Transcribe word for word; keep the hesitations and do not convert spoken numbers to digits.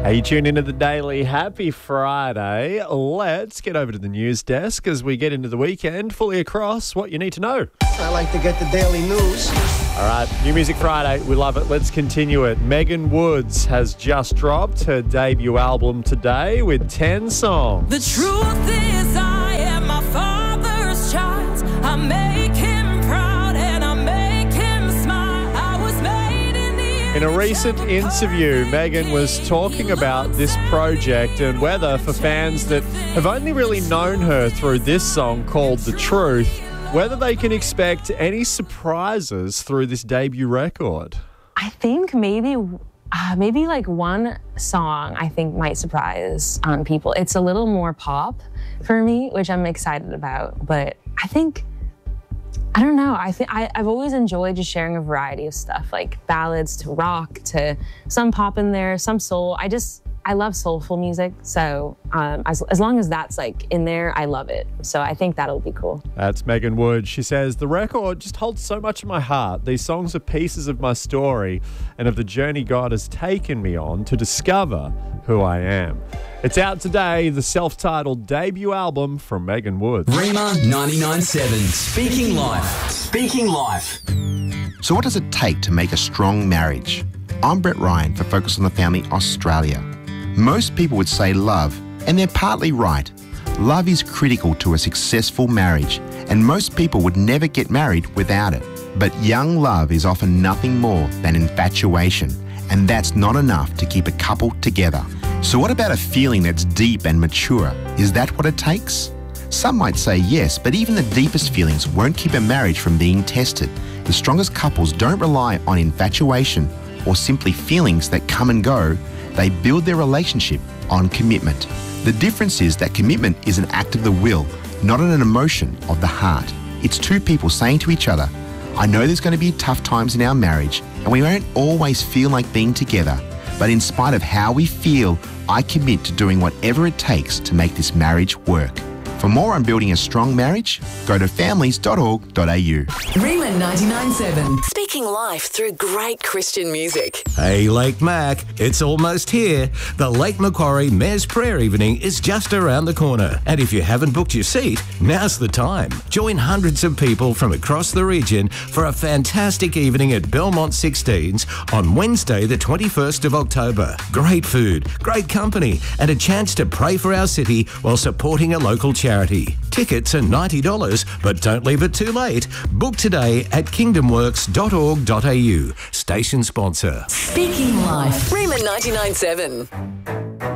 Hey, you tuned into the Daily. Happy Friday. Let's get over to the news desk as we get into the weekend, fully across what you need to know. I like to get the daily news. All right, New Music Friday. We love it. Let's continue it. Megan Woods has just dropped her debut album today with ten songs. The truth is I am my father's child. I make him proud and I make him smile. I was made in the In a recent interview, Megan was talking about this project and whether, for fans that have only really known her through this song called The Truth, whether they can expect any surprises through this debut record. I think maybe, uh, maybe like one song I think might surprise um, people. It's a little more pop for me, which I'm excited about. But I think, I don't know, I think I've always enjoyed just sharing a variety of stuff, like ballads to rock to some pop in there, some soul. I just, I love soulful music, so um, as, as long as that's like in there, I love it. So I think that'll be cool. That's Megan Wood. She says, the record just holds so much in my heart. These songs are pieces of my story and of the journey God has taken me on to discover who I am. It's out today, the self-titled debut album from Megan Wood. Rima ninety-nine point seven, Speaking Life. Speaking Life. So what does it take to make a strong marriage? I'm Brett Ryan for Focus on the Family Australia. Most people would say love, and they're partly right. Love is critical to a successful marriage, and most people would never get married without it. But young love is often nothing more than infatuation, and that's not enough to keep a couple together. So what about a feeling that's deep and mature? Is that what it takes? Some might say yes, but even the deepest feelings won't keep a marriage from being tested. The strongest couples don't rely on infatuation or simply feelings that come and go. They build their relationship on commitment. The difference is that commitment is an act of the will, not an emotion of the heart. It's two people saying to each other, I know there's going to be tough times in our marriage and we won't always feel like being together, but in spite of how we feel, I commit to doing whatever it takes to make this marriage work. For more on building a strong marriage, go to families dot org dot a u. Rima ninety-nine point seven. Speaking life through great Christian music. Hey, Lake Mac, it's almost here. The Lake Macquarie Mayor's Prayer Evening is just around the corner. And if you haven't booked your seat, now's the time. Join hundreds of people from across the region for a fantastic evening at Belmont sixteens on Wednesday, the twenty-first of October. Great food, great company, and a chance to pray for our city while supporting a local charity. Charity. Tickets are ninety dollars, but don't leave it too late. Book today at kingdom works dot org dot a u. Station sponsor. Speaking Life. Rima ninety-nine point seven.